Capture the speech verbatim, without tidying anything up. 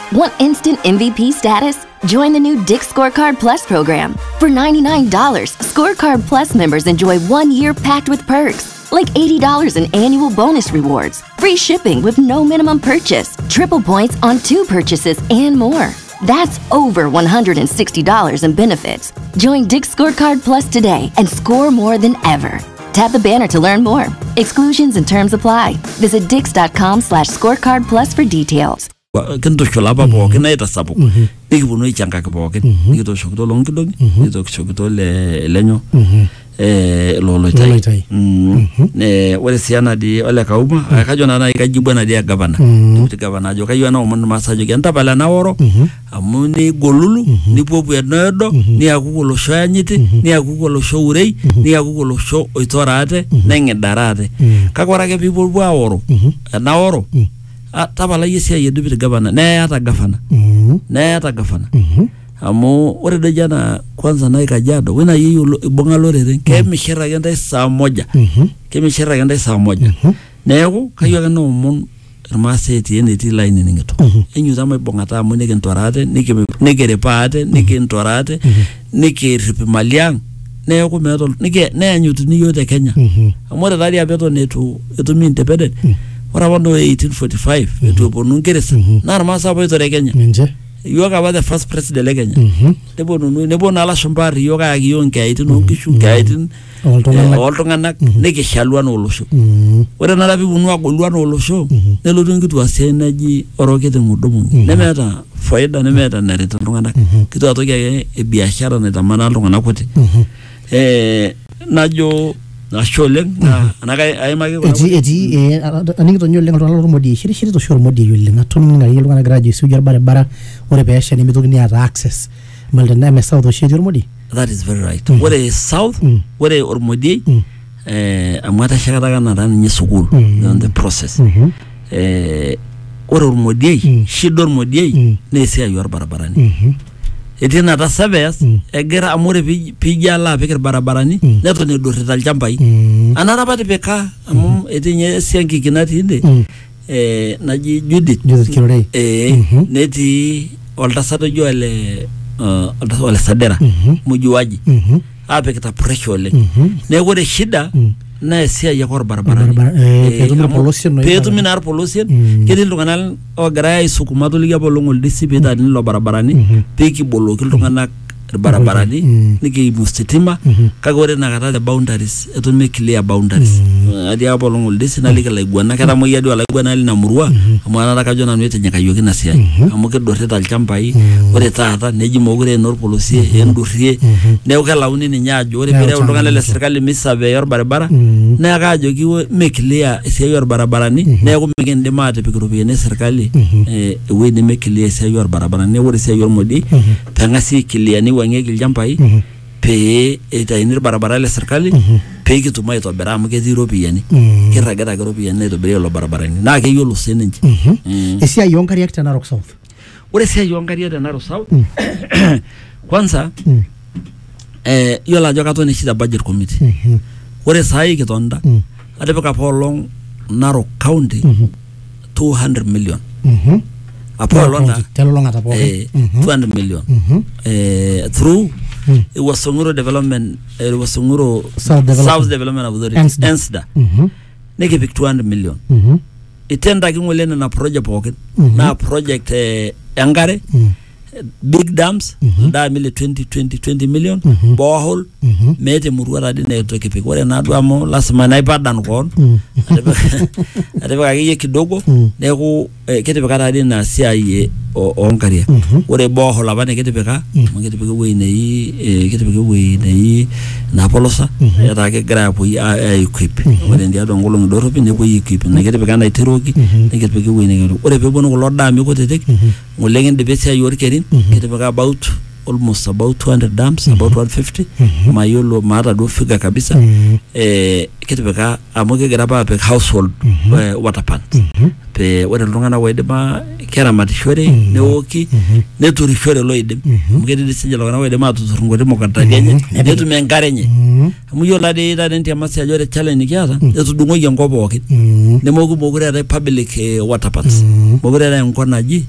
Want instant M V P status? Join the new Dick's Scorecard Plus program. For ninety-nine dollars, Scorecard Plus members enjoy one year packed with perks, like eighty dollars in annual bonus rewards, free shipping with no minimum purchase, triple points on two purchases, and more. That's over one hundred sixty dollars in benefits. Join Dick's Scorecard Plus today and score more than ever. Tap the banner to learn more. Exclusions and terms apply. Visit dix.com slash scorecard plus for details. Kento sholaba po kina ita sabu. Niki bunu ichanga po kin. Niki to shokto long kidong. Niki to shokto le lenyo. Eh lolo tai. Eh wale siana di wale kauma. Akajo na na ikajibu na dia gavana. Deputy governor jo kayo na umanu masajo kenta pala na oro. Amuni golulu ni popu ya nodo ni akukolo shoya nyiti ni akukolo show urei ni akukolo show oitorate nenge darate. Kakwara ke people bua oro. Na oro. Tabala yesi ya deputy governor na ata gavana na ata gavana amo ore de jana kwanza na ikajado wena yiyo bonga lorere ke mishera yanda saa moja ke mishera yanda saa moja nego kayo kana umon maseti ene ti line ningeto enyu zama bonga ta mo nege ntorate nike nike repate nike ntorate nike ripimaliang nego meto nike ne anyu tuni yote Kenya amore dali abeto netu etu mi independent ora wando eighteen forty-five etu bonu ngeresa na masa boy to Kenya nje yoga ba the first president le Kenya debo no nebo na la shombari yoga agiyo nkaiti no kishu nkaiti oltongana neke shalwa no losho ora na labi bunu agolwa no losho nelo tungitu asenaji orokete ngudomo nemeta faida nemeta na reta tongana kitu atoke e biashara na tamana tongana kote eh najo na sholeng na anaga ayimage ko eti eti eh aningi to nyolle ngal to modi shiri shiri to shor modi yolle na ton ngal yelo ngana graduate su jar bare bara ore be shani mi to ni ata access malde na me south shiri jar modi. That is very right. What is south what is or modi eh amata shakata kana ran ni school on the process eh or modi shidor modi ne sia yor barabarani etina ta sabes egera amore pija la peker barabarani neto ne do retal champai anara pati peka amum etinye sianki kinati inde eh naji Judith Judith Kirore eh neti oltasato joale oltasato wala sadera mujuaji apeketa pressure le ne gore shida na sia ya kor barabarani eh petu minar pollution kedi lunganal o garay sukumato liga bolongol disipeta ni lo barabarani peki bolo kil tungana barabarani niki mustitima kagore na kata the boundaries eto make clear boundaries adi abolongol disina liga la igwana kata mo yadi wala igwana ali na murua amana na kajona nwete nyaka yoki na sia amuke do retal champai ore tata neji mogure nor pollution endurie ne ukala uni ni nyajo ore pere ulongale le serikali misabe yor barabara ne akajo kiwe make clear sia yor barabarani ne ko mekende mate pikrupi ne serikali eh we ne make clear sia yor barabarani ore sia yor modi pangasi clear ni wangeki jampai pe eta inir barabara le serikali pe kitumai to beramu ke zero piyani kirageta gero piyani to bere lo barabarani na ke yolo senenji esia yonkari yakta Narok South ore sia yonkari yakta Narok South kwanza eh yola joka to ni shida budget committee ore sai kitonda adepeka polong Narok County two hundred million Apolonda telolonga tapo eh two hundred million eh through it was Songuro development it was Songuro South Development, South Development Authority Ensda neke pick two hundred million itenda kingolena na project pocket na project eh Angare big dams da mile twenty twenty twenty million borehole mete muruara di na to kepe wale na duamo lasima na ipadan kon adeba kiye kidogo ne ko kete bekata di na C I A onkaria wale borehole abane kete beka mangete beka we nei kete beka we nei na polosa ya ta ke gra po ya equip wale ndia do ngolo ndoro bi ne ko equip na kete beka na teroki ne kete beka we ne wale be bono ko lodda mi ko tetek ngolengen de besia yor kerin kete beka about almost about two hundred dams about one fifty mayolo mara do figure kabisa eh kete beka amoge graba pe household water plant pe wala lungana wede ma kera matishore ne oki ne turi shore loide mugede de sinjala wana wede ma tuzuru ngode mo kanta genye ne tu mengarenye mu yola de da denti amasi ajore challenge kiata etu dungo yengo boke ne mogu mogure da public water plants mogure da ngona ji